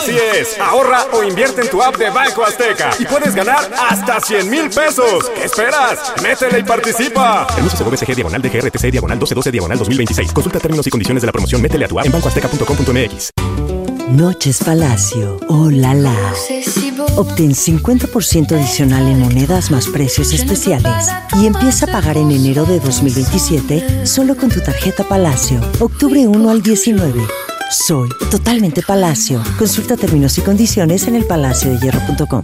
Así es, ahorra o invierte en tu app de Banco Azteca y puedes ganar hasta 100,000 pesos. ¿Qué esperas? Métele y participa. Permiso CBCG/DGRTC/1212/2026. Consulta términos y condiciones de la promoción. Métele a tu app en bancoazteca.com.mx. Noches Palacio. ¡Oh, la la! Obtén 50% adicional en monedas más precios especiales y empieza a pagar en enero de 2027 solo con tu tarjeta Palacio. Octubre 1 al 19. Soy totalmente Palacio. Consulta términos y condiciones en elpalaciodehierro.com.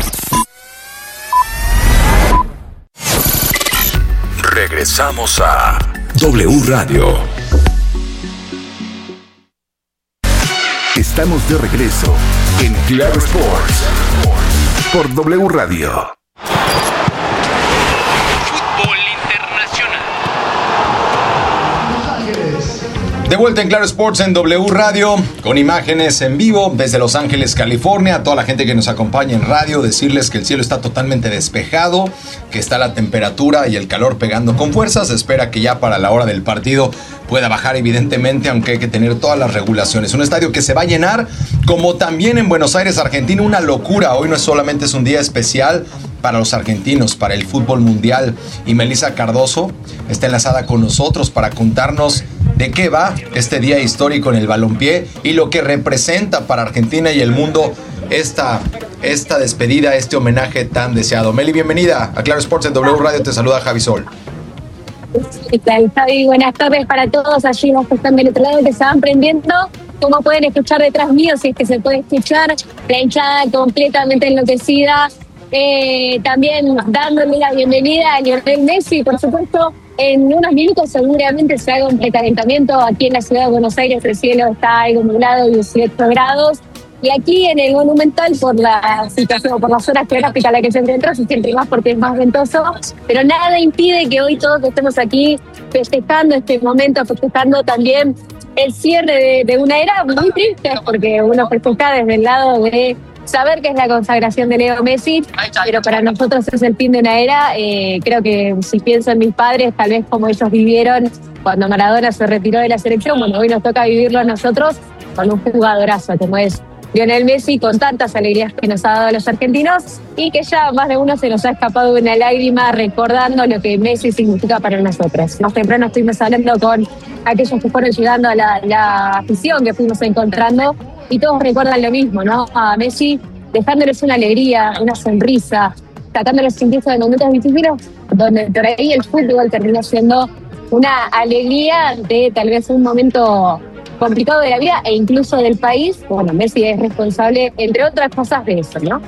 Regresamos a W Radio. Estamos de regreso en Claro Sports por W Radio. Fútbol internacional. De vuelta en Claro Sports en W Radio, con imágenes en vivo desde Los Ángeles, California. A toda la gente que nos acompaña en radio, decirles que el cielo está totalmente despejado, que está la temperatura y el calor pegando con fuerza. Se espera que ya para la hora del partido pueda bajar, evidentemente, aunque hay que tener todas las regulaciones. Un estadio que se va a llenar, como también en Buenos Aires, Argentina, una locura. Hoy no solamente es un día especial para los argentinos, para el fútbol mundial. Y Melissa Cardoso está enlazada con nosotros para contarnos de qué va este día histórico en el balompié y lo que representa para Argentina y el mundo esta despedida, este homenaje tan deseado. Meli, bienvenida a Claro Sports en W Radio. Te saluda Javi Sol. ¿Qué tal, Javi? Buenas tardes para todos allí los que están del otro lado, que se van prendiendo. Como pueden escuchar detrás mío, si es que se puede escuchar, la hinchada completamente enloquecida. También dándole la bienvenida a Lionel Messi, por supuesto. En unos minutos seguramente se haga un precalentamiento. Aquí en la ciudad de Buenos Aires el cielo está algo nublado, 18 grados. Y aquí en el Monumental, por la situación, por la zona geográfica a la que se encuentra, se siente más porque es más ventoso. Pero nada impide que hoy todos estemos aquí festejando este momento, festejando también el cierre de una era muy triste, porque uno festeja desde el lado de saber que es la consagración de Leo Messi, pero para nosotros es el fin de una era. Creo que si pienso en mis padres, tal vez como ellos vivieron cuando Maradona se retiró de la selección, bueno, hoy nos toca vivirlo a nosotros con un jugadorazo como es Lionel Messi, con tantas alegrías que nos ha dado a los argentinos y que ya más de uno se nos ha escapado una lágrima recordando lo que Messi significa para nosotros. Más temprano estuvimos hablando con aquellos que fueron llegando a la afición que fuimos encontrando y todos recuerdan lo mismo, ¿no? A Messi dejándoles una alegría, una sonrisa, sacándoles incluso de momentos difíciles donde por ahí el fútbol termina siendo una alegría de tal vez un momento complicado de la vida e incluso del país. Bueno, Messi es responsable, entre otras cosas, de eso, ¿no?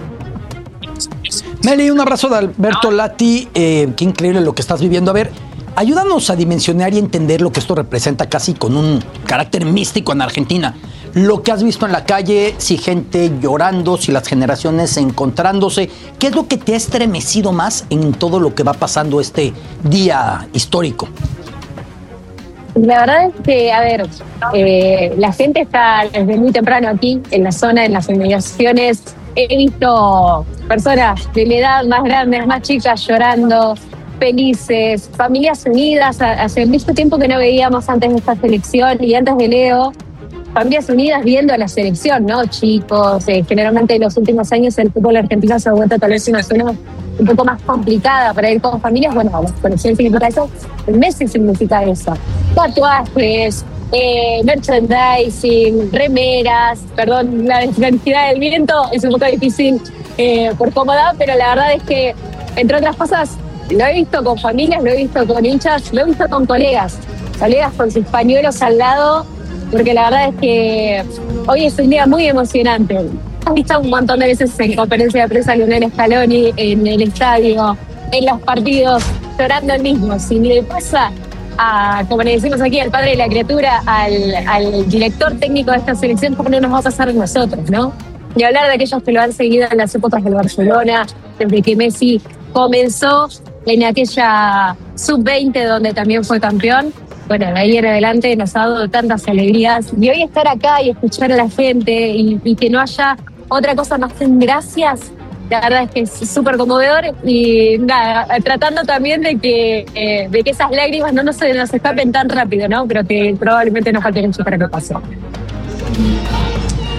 Meli, un abrazo de Alberto Lati. Qué increíble lo que estás viviendo. A ver, ayúdanos a dimensionar y entender lo que esto representa casi con un carácter místico en Argentina. Lo que has visto en la calle, si gente llorando, si las generaciones encontrándose. ¿Qué es lo que te ha estremecido más en todo lo que va pasando este día histórico? La verdad es que, a ver, la gente está desde muy temprano aquí, en la zona, en las inmediaciones. He visto personas de la edad más grandes, más chicas llorando, felices, familias unidas. Hace mucho tiempo que no veíamos antes de esta selección y antes de Leo, familias unidas viendo a la selección, ¿no? Chicos, generalmente en los últimos años el fútbol argentino se ha vuelto tal vez una zona un poco más complicada para ir con familias. Bueno, la selección significa eso, el Messi significa eso. Tatuajes, merchandising, remeras, perdón, la descantidad del viento es un poco difícil por cómoda, pero la verdad es que, entre otras cosas, lo he visto con familias, lo he visto con hinchas, lo he visto con colegas con sus pañuelos al lado, porque la verdad es que hoy es un día muy emocionante. He visto un montón de veces en conferencia de prensa a Lionel Scaloni en el estadio, en los partidos, llorando el mismo. Si le pasa a, como le decimos aquí, al padre de la criatura, al director técnico de esta selección, ¿cómo no nos va a pasar a nosotros, no? Y hablar de aquellos que lo han seguido en las épocas del Barcelona, desde que Messi comenzó en aquella sub-20 donde también fue campeón. Bueno, de ahí en adelante nos ha dado tantas alegrías. Y hoy estar acá y escuchar a la gente y que no haya otra cosa más que gracias, la verdad es que es súper conmovedor. Y nada, tratando también de que esas lágrimas no se nos escapen tan rápido, ¿no? Pero que probablemente nos falte mucho para que pase.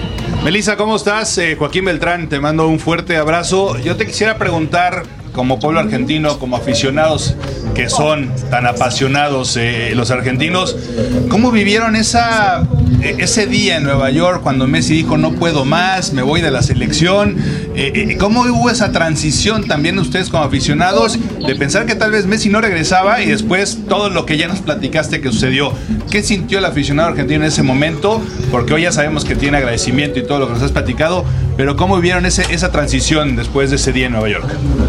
Melissa, ¿cómo estás? Joaquín Beltrán, te mando un fuerte abrazo. Yo te quisiera preguntar, como pueblo argentino, como aficionados que son tan apasionados los argentinos, ¿cómo vivieron ese día en Nueva York cuando Messi dijo no puedo más, me voy de la selección? ¿Cómo hubo esa transición también ustedes como aficionados de pensar que tal vez Messi no regresaba y después todo lo que ya nos platicaste que sucedió? ¿Qué sintió el aficionado argentino en ese momento? Porque hoy ya sabemos que tiene agradecimiento y todo lo que nos has platicado, pero ¿cómo vivieron esa transición después de ese día en Nueva York?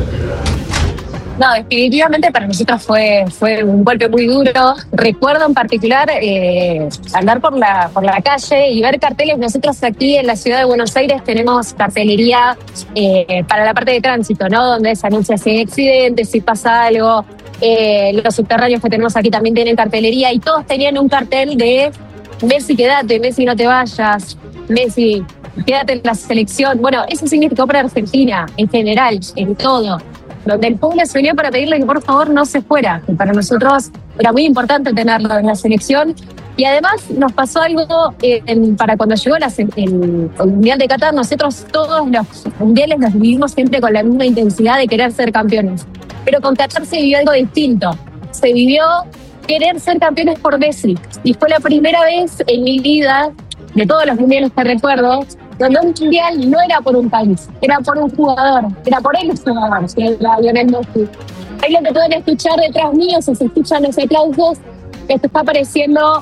No, definitivamente para nosotros fue un golpe muy duro. Recuerdo en particular andar por la calle y ver carteles. Nosotros aquí en la ciudad de Buenos Aires tenemos cartelería para la parte de tránsito, ¿no? Donde se anuncia si hay accidentes, si pasa algo. Los subterráneos que tenemos aquí también tienen cartelería y todos tenían un cartel de Messi, quédate, Messi, no te vayas, Messi, quédate en la selección. Bueno, eso significó para Argentina en general, en todo. Donde el pueblo se unió para pedirle que por favor no se fuera. Que para nosotros era muy importante tenerlo en la selección. Y además nos pasó algo para cuando llegó el Mundial de Qatar. Nosotros todos los mundiales los vivimos siempre con la misma intensidad de querer ser campeones. Pero con Qatar se vivió algo distinto. Se vivió querer ser campeones por Messi. Y fue la primera vez en mi vida, de todos los mundiales que recuerdo, donde un mundial no era por un país, era por un jugador, era por el jugador, que era Lionel Messi. Ahí lo que pueden escuchar detrás mío, si se escuchan los aplausos, que se está apareciendo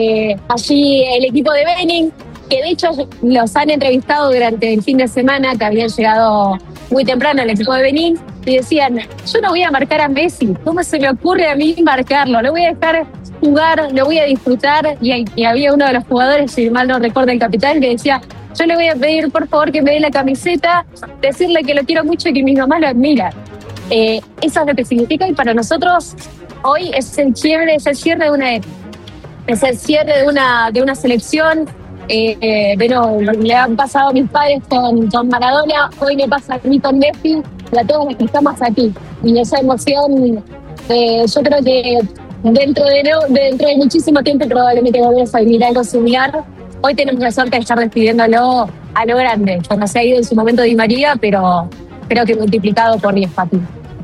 allí el equipo de Benin, que de hecho los han entrevistado durante el fin de semana, que habían llegado muy temprano al equipo de Benin, y decían, yo no voy a marcar a Messi, ¿cómo se me ocurre a mí marcarlo? Lo voy a dejar jugar, lo voy a disfrutar, y había uno de los jugadores, si mal no recuerdo el capitán, que decía, yo le voy a pedir por favor que me dé la camiseta, decirle que lo quiero mucho y que mi mamá lo admira. Eso es lo que significa, y para nosotros hoy es el cierre de una época, es el cierre de una selección. Pero le han pasado a mis padres con Maradona, hoy me pasa a mí con Messi y a todos los que estamos aquí. Y esa emoción, yo creo que dentro de muchísimo tiempo probablemente vamos a vivir algo similar. Hoy tenemos la suerte de estar despidiéndolo a lo grande. Cuando se ha ido en su momento Di María, pero creo que multiplicado por 10 patis.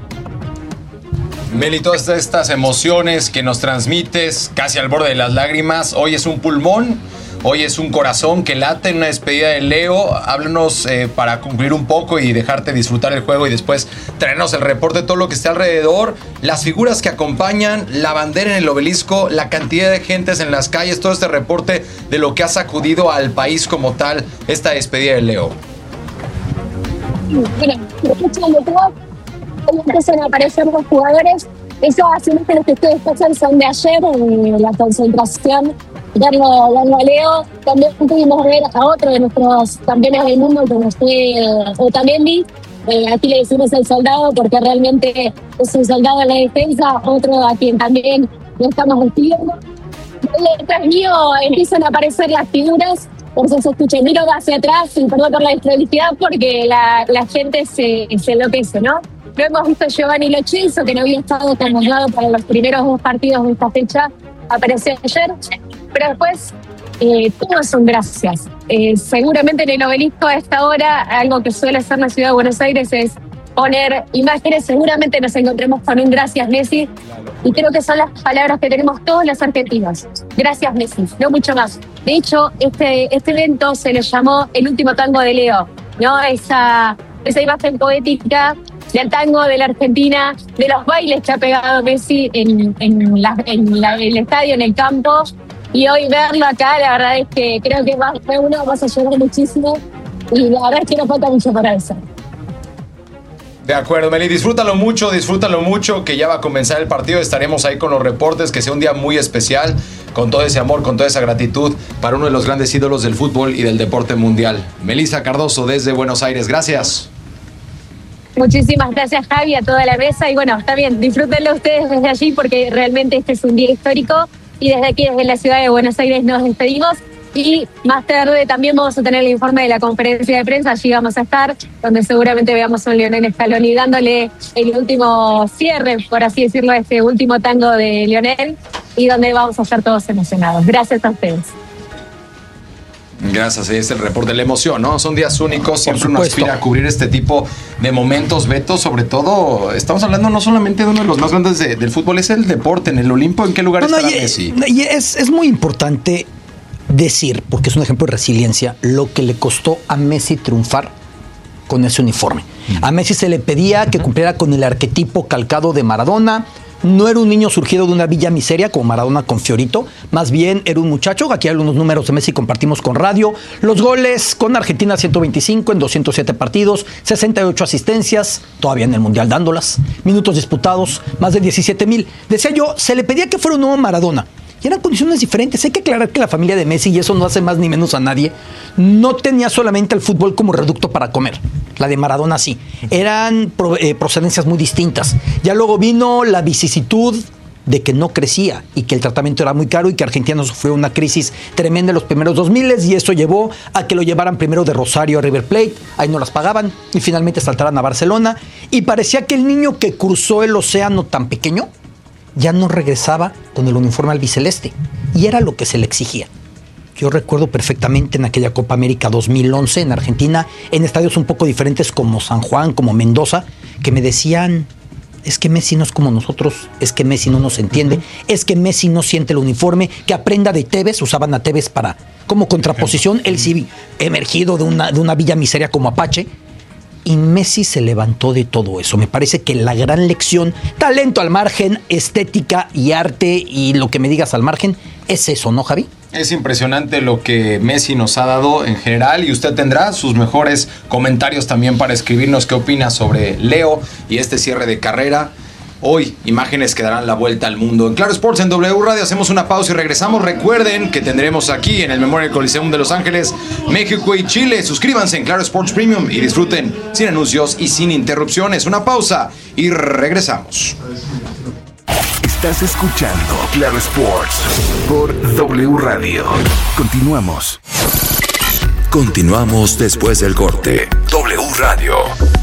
Meli, todas estas emociones que nos transmites casi al borde de las lágrimas, hoy es un pulmón, hoy es un corazón que late en una despedida de Leo. Háblanos para concluir un poco y dejarte disfrutar el juego y después traernos el reporte de todo lo que está alrededor, las figuras que acompañan, la bandera en el obelisco, la cantidad de gentes en las calles, todo este reporte de lo que ha sacudido al país como tal esta despedida de Leo. Bueno, empiezan a aparecer los jugadores. Esas imágenes que ustedes pasan son de ayer, la concentración, darlo a Leo. También pudimos ver a otro de nuestros campeones del mundo, como fue Otamendi. Aquí le decimos el soldado porque realmente es un soldado en la defensa, otro a quien también lo estamos despidiendo. Detrás mío empiezan a aparecer las figuras, por eso se escucha, miro hacia atrás, y perdón por la desprolijidad, porque la gente se enloquece, ¿no? Lo hemos visto Giovanni Lo Celso, que no había estado convocado para los primeros 2 partidos de esta fecha, apareció ayer, pero después todos son gracias. Seguramente en el obelisco a esta hora, algo que suele hacer la ciudad de Buenos Aires es poner imágenes, seguramente nos encontremos con un gracias Messi, y creo que son las palabras que tenemos todos los argentinos. Gracias Messi, no mucho más. De hecho, este evento se le llamó el último tango de Leo, ¿no? Esa imagen poética del tango de la Argentina, de los bailes que ha pegado Messi en el estadio, en el campo, y hoy verlo acá, la verdad es que creo que vamos a llorar muchísimo, y la verdad es que nos falta mucho para eso. De acuerdo, Meli, disfrútalo mucho, que ya va a comenzar el partido, estaremos ahí con los reportes, que sea un día muy especial, con todo ese amor, con toda esa gratitud para uno de los grandes ídolos del fútbol y del deporte mundial. Melissa Cardoso desde Buenos Aires, gracias. Muchísimas gracias, Javi, a toda la mesa, y bueno, está bien, disfrútenlo ustedes desde allí porque realmente este es un día histórico, y desde aquí, desde la ciudad de Buenos Aires, nos despedimos. Y más tarde también vamos a tener el informe de la conferencia de prensa, allí vamos a estar, donde seguramente veamos a un Lionel Scaloni dándole el último cierre, por así decirlo, a este último tango de Lionel, y donde vamos a estar todos emocionados. Gracias a ustedes. Gracias, ahí está el reporte de la emoción, ¿no? Son días únicos, siempre uno supuesto. aspira a cubrir este tipo de momentos, Beto, sobre todo, estamos hablando no solamente de uno de los más grandes del fútbol, es el deporte, en el Olimpo, ¿en qué lugar estará Messi? Y es muy importante decir, porque es un ejemplo de resiliencia, lo que le costó a Messi triunfar con ese uniforme. A Messi se le pedía que cumpliera con el arquetipo calcado de Maradona. No era un niño surgido de una villa miseria como Maradona con Fiorito, más bien era un muchacho. Aquí hay algunos números de Messi, compartimos con radio. Los goles con Argentina, 125 en 207 partidos, 68 asistencias, todavía en el Mundial dándolas, minutos disputados, más de 17,000. Decía yo, se le pedía que fuera un nuevo Maradona. Y eran condiciones diferentes. Hay que aclarar que la familia de Messi, y eso no hace más ni menos a nadie, no tenía solamente el fútbol como reducto para comer. La de Maradona sí. Eran procedencias muy distintas. Ya luego vino la vicisitud de que no crecía y que el tratamiento era muy caro y que Argentina sufrió una crisis tremenda en los primeros 2000 y eso llevó a que lo llevaran primero de Rosario a River Plate, ahí no las pagaban y finalmente saltaran a Barcelona y parecía que el niño que cruzó el océano tan pequeño ya no regresaba con el uniforme albiceleste y era lo que se le exigía. Yo recuerdo perfectamente en aquella Copa América 2011 en Argentina, en estadios un poco diferentes como San Juan, como Mendoza, que me decían, es que Messi no es como nosotros, es que Messi no nos entiende, es que Messi no siente el uniforme, que aprenda de Tevez, usaban a Tevez para, como contraposición, él sí emergido de una villa miseria como Apache, y Messi se levantó de todo eso. Me parece que la gran lección, talento al margen, estética y arte y lo que me digas al margen, es eso, ¿no, Javi? Es impresionante lo que Messi nos ha dado en general y usted tendrá sus mejores comentarios también para escribirnos qué opina sobre Leo y este cierre de carrera. Hoy, imágenes que darán la vuelta al mundo. En Claro Sports, en W Radio, hacemos una pausa y regresamos. Recuerden que tendremos aquí en el Memorial Coliseum de Los Ángeles, México y Chile. Suscríbanse en Claro Sports Premium y disfruten sin anuncios y sin interrupciones. Una pausa y regresamos. Estás escuchando Claro Sports por W Radio. Continuamos. Continuamos después del corte. W Radio.